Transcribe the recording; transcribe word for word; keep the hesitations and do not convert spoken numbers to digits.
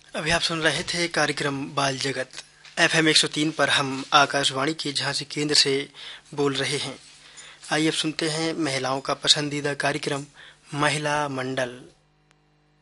अभी आप सुन रहे थे कार्यक्रम बाल जगत। एफ एम एक सौ तीन पर हम आकाशवाणी के झांसी केंद्र से बोल रहे हैं। आइए अब सुनते हैं महिलाओं का पसंदीदा कार्यक्रम महिला मंडल।